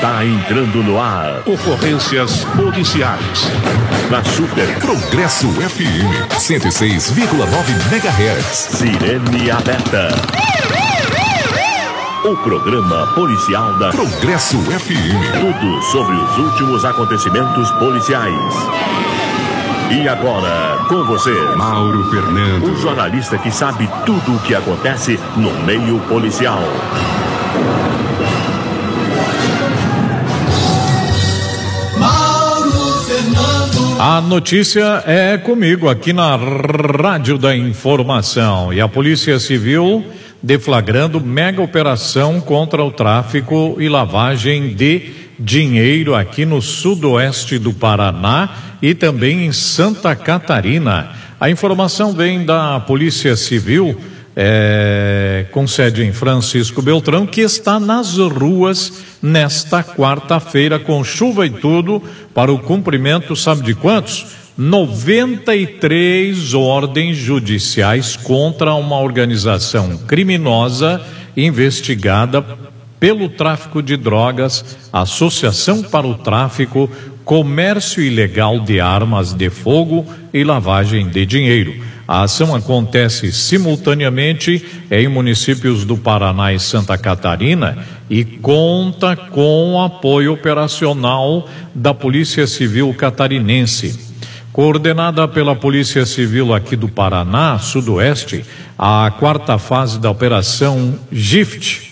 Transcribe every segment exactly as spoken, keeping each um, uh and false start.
Está entrando no ar. Ocorrências policiais. Na Super Progresso F M cento e seis vírgula nove megahertz. Sirene aberta. O programa policial da Progresso F M. Tudo sobre os últimos acontecimentos policiais. E agora, com você, Mauro Fernando, o jornalista que sabe tudo o que acontece no meio policial. Mauro Fernando. A notícia é comigo aqui na Rádio da Informação. E a Polícia Civil deflagrando mega operação contra o tráfico e lavagem de dinheiro aqui no sudoeste do Paraná e também em Santa Catarina. A informação vem da Polícia Civil, é, com sede em Francisco Beltrão, que está nas ruas nesta quarta-feira com chuva e tudo para o cumprimento, sabe de quantos? noventa e três ordens judiciais contra uma organização criminosa investigada pelo tráfico de drogas, associação para o tráfico, comércio ilegal de armas de fogo e lavagem de dinheiro. A ação acontece simultaneamente em municípios do Paraná e Santa Catarina e conta com o apoio operacional da Polícia Civil Catarinense. Coordenada pela Polícia Civil aqui do Paraná, Sudoeste, a quarta fase da Operação Gift,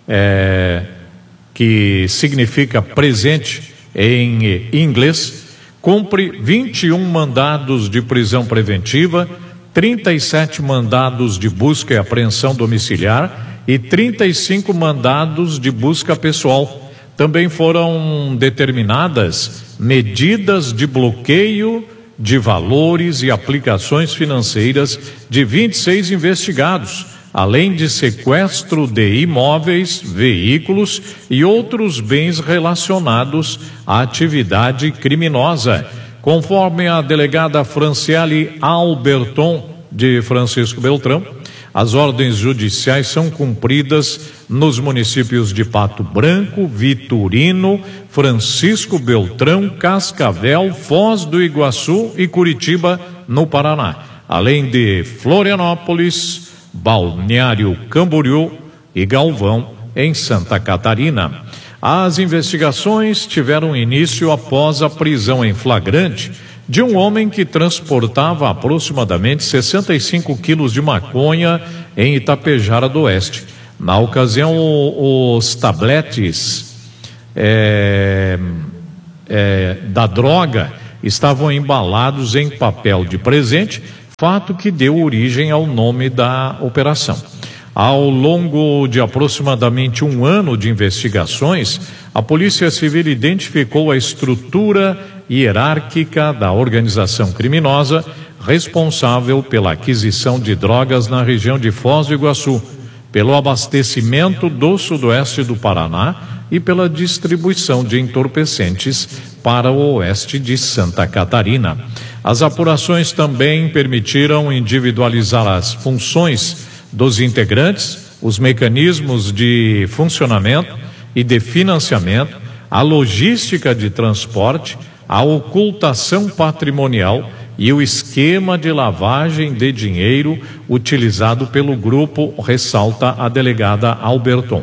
é, que significa presente em inglês, cumpre vinte e um mandados de prisão preventiva, trinta e sete mandados de busca e apreensão domiciliar e trinta e cinco mandados de busca pessoal. Também foram determinadas medidas de bloqueio de valores e aplicações financeiras de vinte e seis investigados, além de sequestro de imóveis, veículos e outros bens relacionados à atividade criminosa. Conforme a delegada Franciele Alberton, de Francisco Beltrão, as ordens judiciais são cumpridas nos municípios de Pato Branco, Vitorino, Francisco Beltrão, Cascavel, Foz do Iguaçu e Curitiba, no Paraná, além de Florianópolis, Balneário Camboriú e Galvão, em Santa Catarina. As investigações tiveram início após a prisão em flagrante de um homem que transportava aproximadamente sessenta e cinco quilos de maconha em Itapejara do Oeste. Na ocasião, os tabletes é, é, da droga estavam embalados em papel de presente, fato que deu origem ao nome da operação. Ao longo de aproximadamente um ano de investigações, a Polícia Civil identificou a estrutura hierárquica da organização criminosa responsável pela aquisição de drogas na região de Foz do Iguaçu, pelo abastecimento do sudoeste do Paraná e pela distribuição de entorpecentes para o oeste de Santa Catarina. As apurações também permitiram individualizar as funções dos integrantes, os mecanismos de funcionamento e de financiamento, a logística de transporte, a ocultação patrimonial e o esquema de lavagem de dinheiro utilizado pelo grupo, ressalta a delegada Alberton.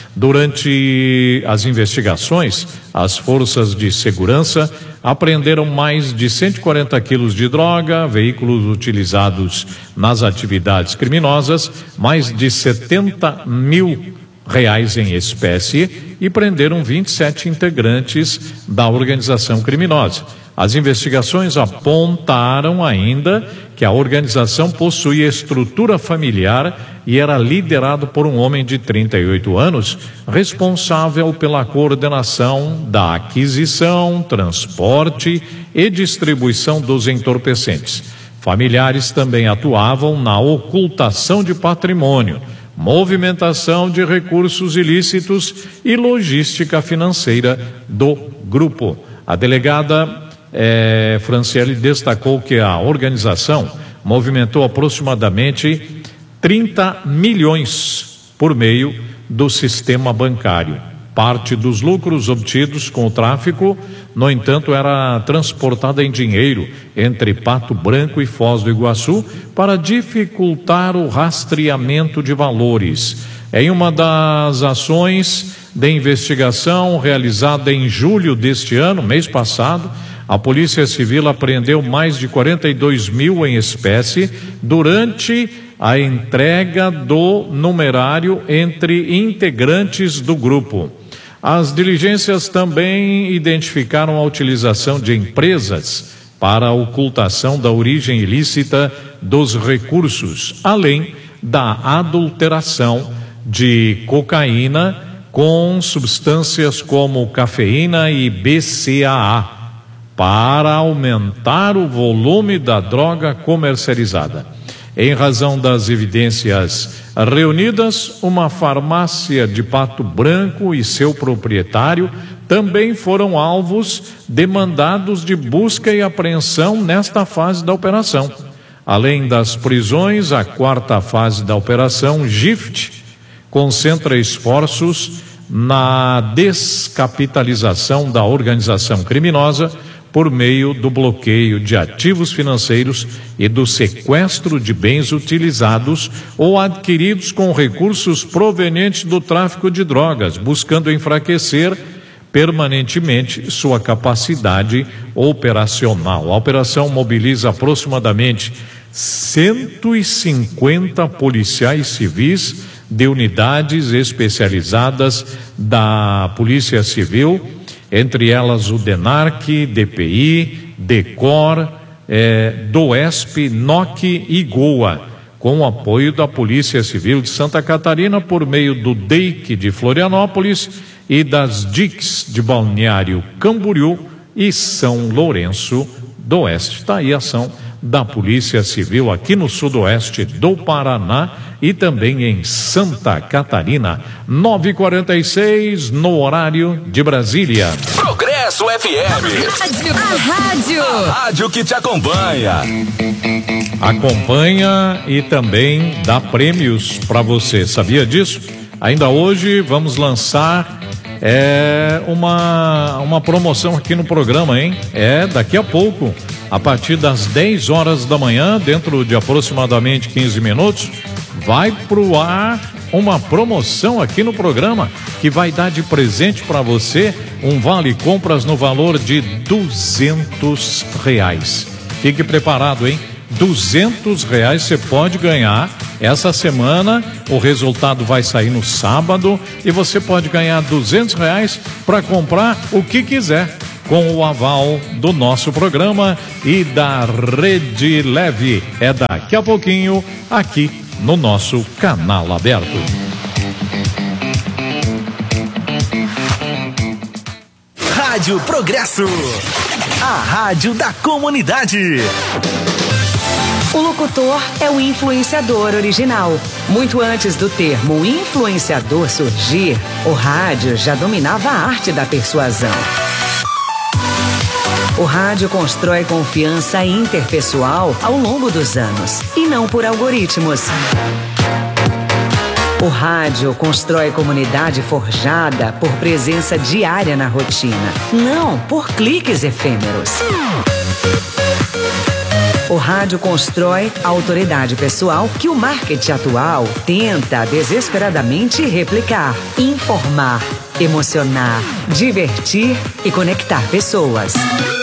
Durante as investigações, as forças de segurança apreenderam mais de cento e quarenta quilos de droga, veículos utilizados nas atividades criminosas, mais de setenta mil reais em espécie e prenderam vinte e sete integrantes da organização criminosa. As investigações apontaram ainda que a organização possuía estrutura familiar e era liderado por um homem de trinta e oito anos, responsável pela coordenação da aquisição, transporte e distribuição dos entorpecentes. Familiares também atuavam na ocultação de patrimônio, movimentação de recursos ilícitos e logística financeira do grupo. A delegada eh, Franciele destacou que a organização movimentou aproximadamente trinta milhões por meio do sistema bancário, Parte dos lucros obtidos com o tráfico, no entanto, era transportada em dinheiro entre Pato Branco e Foz do Iguaçu para dificultar o rastreamento de valores. Em uma das ações de investigação realizada em julho deste ano, mês passado, a Polícia Civil apreendeu mais de quarenta e dois mil em espécie durante a entrega do numerário entre integrantes do grupo. As diligências também identificaram a utilização de empresas para a ocultação da origem ilícita dos recursos, além da adulteração de cocaína com substâncias como cafeína e B C A A, para aumentar o volume da droga comercializada. Em razão das evidências reunidas, uma farmácia de Pato Branco e seu proprietário também foram alvos de mandados de busca e apreensão nesta fase da operação. Além das prisões, a quarta fase da operação Gift concentra esforços na descapitalização da organização criminosa por meio do bloqueio de ativos financeiros e do sequestro de bens utilizados ou adquiridos com recursos provenientes do tráfico de drogas, buscando enfraquecer permanentemente sua capacidade operacional. A operação mobiliza aproximadamente cento e cinquenta policiais civis de unidades especializadas da Polícia Civil, entre elas o DENARC, D P I, DECOR, eh, DOESP, NOC e GOA, com o apoio da Polícia Civil de Santa Catarina por meio do D E I C de Florianópolis e das D I Cs de Balneário Camboriú e São Lourenço do Oeste. Está aí a ação da Polícia Civil aqui no sudoeste do Paraná e também em Santa Catarina. nove e quarenta e seis no horário de Brasília. Progresso F M. A rádio. A rádio que te acompanha. Acompanha e também dá prêmios para você. Sabia disso? Ainda hoje vamos lançar é, uma, uma promoção aqui no programa, hein? É, daqui a pouco, a partir das dez horas da manhã, dentro de aproximadamente quinze minutos, vai pro ar uma promoção aqui no programa que vai dar de presente para você um vale compras no valor de duzentos reais. Fique preparado, hein? duzentos reais você pode ganhar essa semana. O resultado vai sair no sábado e você pode ganhar duzentos reais para comprar o que quiser, com o aval do nosso programa e da Rede Leve. É daqui a pouquinho aqui no nosso canal aberto. Rádio Progresso, a rádio da comunidade. O locutor é o influenciador original. Muito antes do termo influenciador surgir, o rádio já dominava a arte da persuasão. O rádio constrói confiança interpessoal ao longo dos anos, e não por algoritmos. O rádio constrói comunidade forjada por presença diária na rotina, não por cliques efêmeros. O rádio constrói a autoridade pessoal que o marketing atual tenta desesperadamente replicar, informar, emocionar, divertir e conectar pessoas.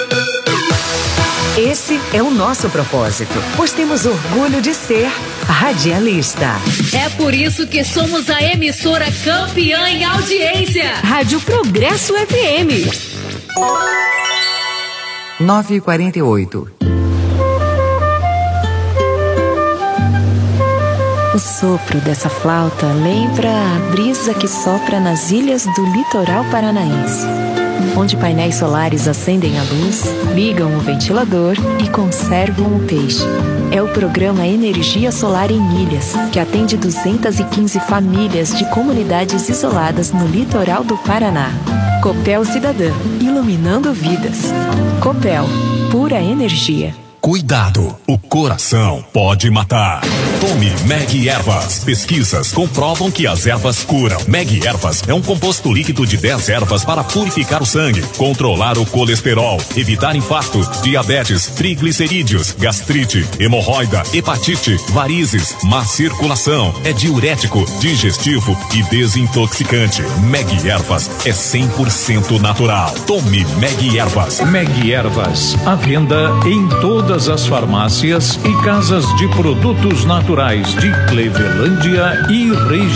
Esse é o nosso propósito, pois temos orgulho de ser radialista. É por isso que somos a emissora campeã em audiência. Rádio Progresso F M. nove e quarenta e oito. O sopro dessa flauta lembra a brisa que sopra nas ilhas do litoral paranaense, onde painéis solares acendem a luz, ligam o ventilador e conservam o peixe. É o programa Energia Solar em Ilhas, que atende duzentas e quinze famílias de comunidades isoladas no litoral do Paraná. Copel Cidadã, iluminando vidas. Copel, pura energia. Cuidado, o coração pode matar. Tome Meg Ervas. Pesquisas comprovam que as ervas curam. Meg Ervas é um composto líquido de dez ervas para purificar o sangue, controlar o colesterol, evitar infarto, diabetes, triglicerídeos, gastrite, hemorroida, hepatite, varizes, má circulação. É diurético, digestivo e desintoxicante. Meg Ervas é cem por cento natural. Tome Meg Ervas. Meg Ervas, à venda em todas as farmácias e casas de produtos naturais de Clevelândia e região.